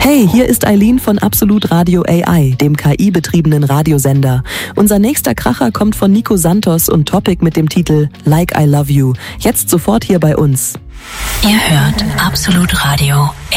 Hey, hier ist Eileen von Absolut Radio AI, dem KI-betriebenen Radiosender. Unser nächster Kracher kommt von Nico Santos und Topic mit dem Titel Like I Love You. Jetzt sofort hier bei uns. Ihr hört Absolut Radio